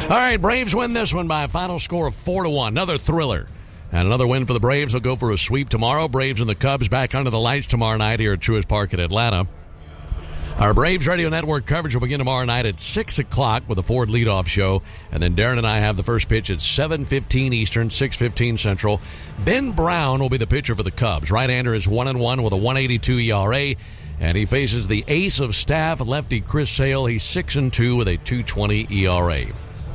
All right, Braves win this one by a final score of 4-1. Another thriller. And another win for the Braves. They'll go for a sweep tomorrow. Braves and the Cubs back under the lights tomorrow night here at Truist Park in Atlanta. Our Braves Radio Network coverage will begin tomorrow night at 6 o'clock with a Ford leadoff show. And then Darren and I have the first pitch at 7:15 Eastern, 6:15 Central. Ben Brown will be the pitcher for the Cubs. Right-hander is 1-1 with a 1.82 ERA. And he faces the ace of staff, lefty Chris Sale. He's 6-2 with a 2.20 ERA.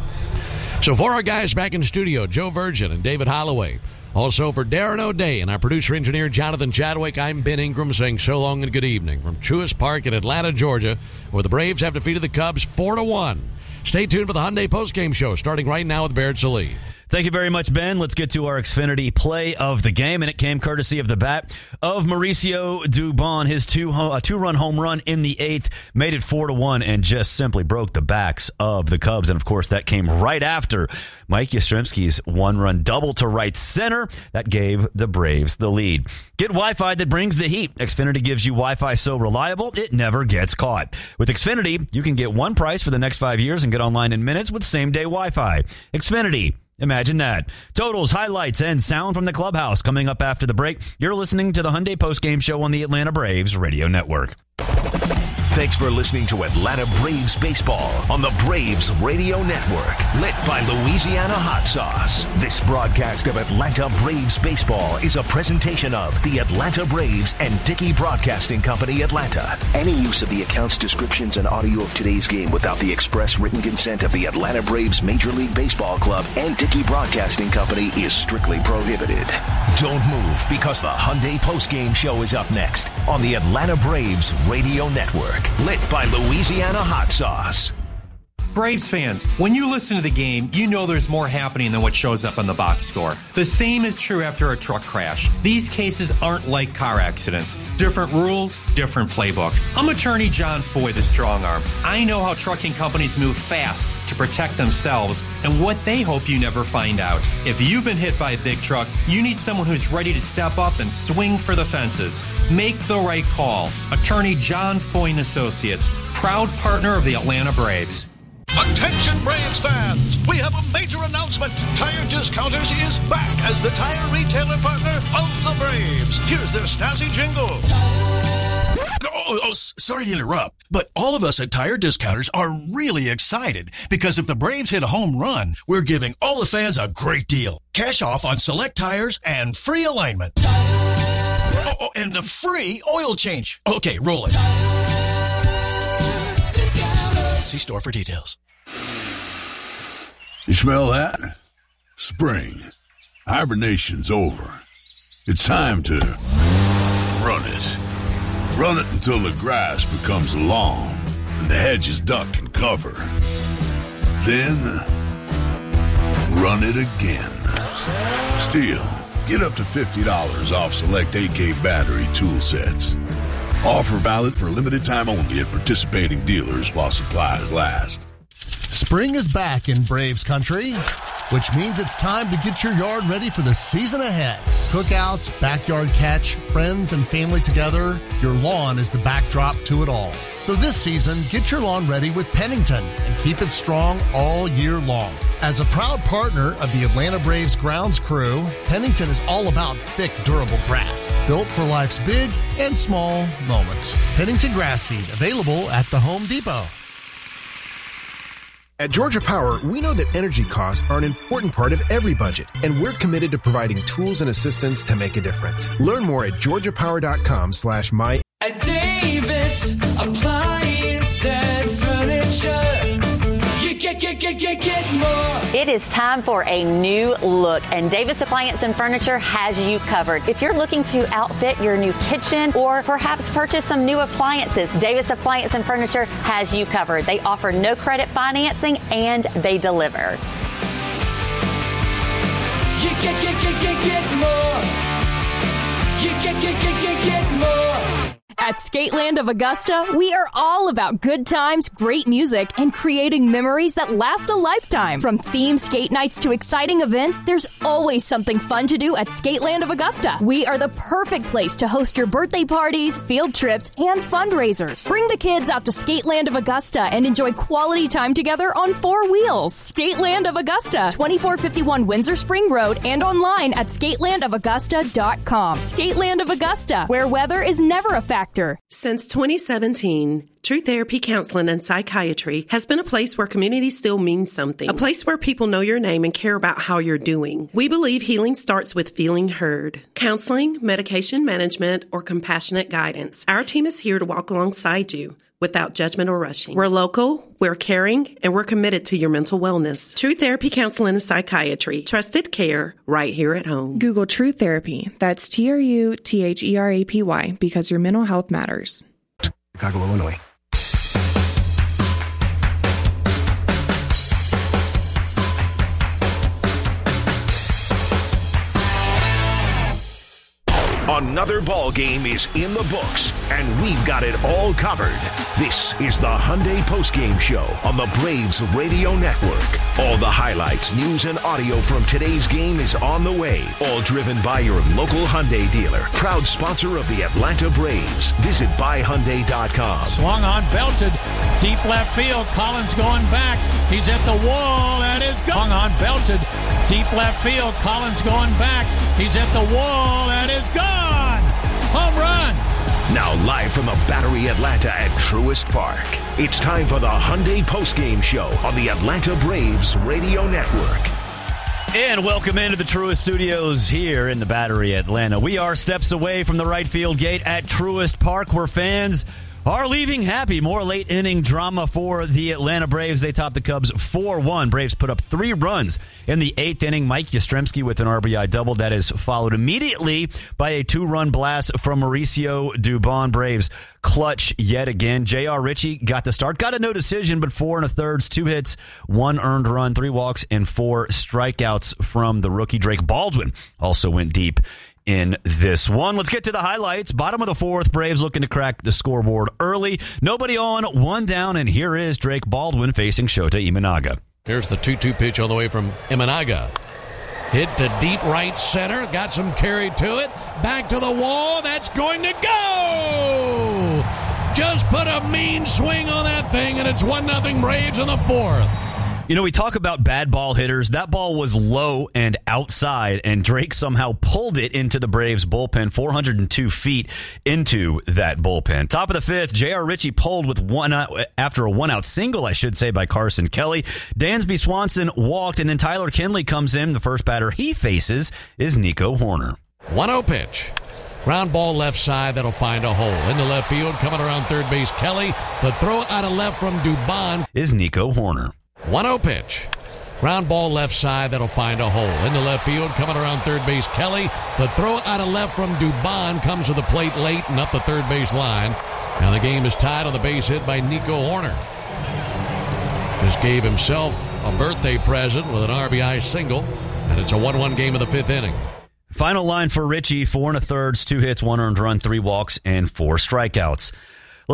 So for our guys back in studio, Joe Virgin and David Holloway. Also for Darren O'Day and our producer-engineer Jonathan Chadwick, I'm Ben Ingram saying so long and good evening from Truist Park in Atlanta, Georgia, where the Braves have defeated the Cubs 4-1. Stay tuned for the Hyundai postgame show starting right now with Barrett Sallee. Thank you very much, Ben. Let's get to our Xfinity play of the game, and it came courtesy of the bat of Mauricio Dubon. His two-run home run in the 8th made it 4-1 and just simply broke the backs of the Cubs. And, of course, that came right after Mike Yastrzemski's one-run double to right center. That gave the Braves the lead. Get Wi-Fi that brings the heat. Xfinity gives you Wi-Fi so reliable, it never gets caught. With Xfinity, you can get one price for the next 5 years and get online in minutes with same-day Wi-Fi. Xfinity. Imagine that. Totals, highlights, and sound from the clubhouse coming up after the break. You're listening to the Hyundai postgame show on the Atlanta Braves Radio Network. Thanks for listening to Atlanta Braves Baseball on the Braves Radio Network, lit by Louisiana Hot Sauce. This broadcast of Atlanta Braves Baseball is a presentation of the Atlanta Braves and Dickey Broadcasting Company, Atlanta. Any use of the accounts, descriptions, and audio of today's game without the express written consent of the Atlanta Braves Major League Baseball Club and Dickey Broadcasting Company is strictly prohibited. Don't move, because the Hyundai postgame show is up next on the Atlanta Braves Radio Network. Lit by Louisiana Hot Sauce. Braves fans, when you listen to the game, you know there's more happening than what shows up on the box score. The same is true after a truck crash. These cases aren't like car accidents. Different rules, different playbook. I'm attorney John Foy, the strong arm. I know how trucking companies move fast to protect themselves and what they hope you never find out. If you've been hit by a big truck, you need someone who's ready to step up and swing for the fences. Make the right call. Attorney John Foy and Associates, proud partner of the Atlanta Braves. Attention Braves fans, we have a major announcement. Tire Discounters is back as the tire retailer partner of the Braves. Here's their snazzy jingle. Sorry to interrupt, but all of us at Tire Discounters are really excited because if the Braves hit a home run, we're giving all the fans a great deal. Cash off on select tires and free alignment. And a free oil change. Okay, roll it. See store for details. You smell that? Spring. Hibernation's over. It's time to run it. Run it until the grass becomes long and the hedges duck and cover. Then, run it again. Still, get up to $50 off select AK battery tool sets. Offer valid for a limited time only at participating dealers while supplies last. Spring is back in Braves country, which means it's time to get your yard ready for the season ahead. Cookouts, backyard catch, friends and family together, your lawn is the backdrop to it all. So this season, get your lawn ready with Pennington and keep it strong all year long. As a proud partner of the Atlanta Braves grounds crew, Pennington is all about thick, durable grass, built for life's big and small moments. Pennington Grass Seed, available at the Home Depot. At Georgia Power, we know that energy costs are an important part of every budget, and we're committed to providing tools and assistance to make a difference. Learn more at georgiapower.com/my. At Davis Appliance and Furniture, you get more. It is time for a new look, and Davis Appliance and Furniture has you covered. If you're looking to outfit your new kitchen or perhaps purchase some new appliances, Davis Appliance and Furniture has you covered. They offer no credit financing and they deliver. You get more. You get more. At Skateland of Augusta, we are all about good times, great music, and creating memories that last a lifetime. From themed skate nights to exciting events, there's always something fun to do at Skateland of Augusta. We are the perfect place to host your birthday parties, field trips, and fundraisers. Bring the kids out to Skateland of Augusta and enjoy quality time together on 4 wheels. Skateland of Augusta, 2451 Windsor Spring Road, and online at skatelandofaugusta.com. Skateland of Augusta, where weather is never a factor. Since 2017, True Therapy Counseling and Psychiatry has been a place where community still means something. A place where people know your name and care about how you're doing. We believe healing starts with feeling heard. Counseling, medication management, or compassionate guidance. Our team is here to walk alongside you without judgment or rushing. We're local, we're caring, and we're committed to your mental wellness. True Therapy Counseling and Psychiatry. Trusted care right here at home. Google True Therapy. That's TRUTHERAPY because your mental health matters. Chicago, Illinois. Another ball game is in the books, and we've got it all covered. This is the Hyundai Postgame Show on the Braves Radio Network. All the highlights, news, and audio from today's game is on the way. All driven by your local Hyundai dealer. Proud sponsor of the Atlanta Braves. Visit buyhyundai.com. Swung on, belted. Deep left field. Collins going back. He's at the wall. That is gone. Swung on, belted. Deep left field. Collins going back. He's at the wall. That is gone. Home run. Now live from the Battery Atlanta at Truist Park. It's time for the Hyundai Postgame Show on the Atlanta Braves Radio Network. And welcome into the Truist Studios here in the Battery Atlanta. We are steps away from the right field gate at Truist Park, where fans are leaving happy. More late-inning drama for the Atlanta Braves. They topped the Cubs 4-1. Braves put up 3 runs in the 8th inning. Mike Yastrzemski with an RBI double. That is followed immediately by a 2-run blast from Mauricio Dubon. Braves clutch yet again. J.R. Ritchie got the start. Got a no decision, but 4 1/3, 2 hits, 1 earned run, 3 walks, and 4 strikeouts from the rookie. Drake Baldwin also went deep in this one. Let's get to the highlights. Bottom of the 4th, Braves looking to crack the scoreboard early. Nobody on, 1 down, and here is Drake Baldwin facing Shota Imanaga. Here's the 2-2 pitch all the way from Imanaga. Hit to deep right center. Got some carry to it. Back to the wall. That's going to go! Just put a mean swing on that thing, and it's 1-0 Braves in the 4th. You know, we talk about bad ball hitters. That ball was low and outside, and Drake somehow pulled it into the Braves bullpen, 402 feet into that bullpen. Top of the 5th, J.R. Ritchie pulled with after a 1-out single, I should say, by Carson Kelly. Dansby Swanson walked, and then Tyler Kinley comes in. The first batter he faces is Nico Hoerner. 1-0 pitch. Ground ball left side, that'll find a hole. Into left field, coming around third base, Kelly. The throw out of left from Dubon is Nico Hoerner. 1-0 pitch. Ground ball left side, that'll find a hole. Into left field, coming around third base, Kelly. The throw out of left from Dubon comes to the plate late and up the third base line. Now the game is tied on the base hit by Nico Hoerner. Just gave himself a birthday present with an RBI single, and it's a 1-1 game of the 5th inning. Final line for Ritchie, 4 1/3, 2 hits, 1 earned run, 3 walks, and 4 strikeouts.